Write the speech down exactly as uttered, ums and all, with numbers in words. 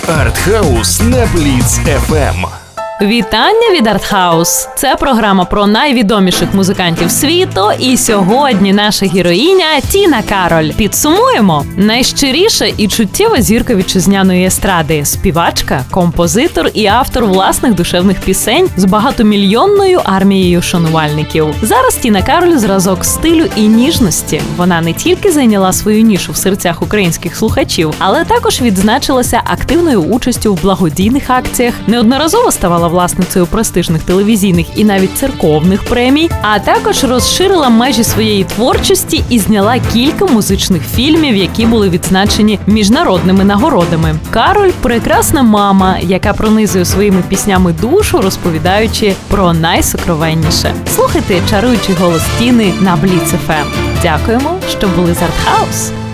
Артхаус на Бліц еф ем. Вітання від Артхаус! Це програма про найвідоміших музикантів світу, і сьогодні наша героїня Тіна Кароль. Підсумуємо. Найщиріша і чуттєва зірка вітчизняної естради, співачка, композитор і автор власних душевних пісень з багатомільйонною армією шанувальників. Зараз Тіна Кароль – зразок стилю і ніжності. Вона не тільки зайняла свою нішу в серцях українських слухачів, але також відзначилася активною участю в благодійних акціях, неодноразово ставала власницею престижних телевізійних і навіть церковних премій, а також розширила межі своєї творчості і зняла кілька музичних фільмів, які були відзначені міжнародними нагородами. Кароль – прекрасна мама, яка пронизує своїми піснями душу, розповідаючи про найсокровенніше. Слухайте чаруючий голос Тіни на Бліц еф ем. Дякуємо, що були з Артхаус.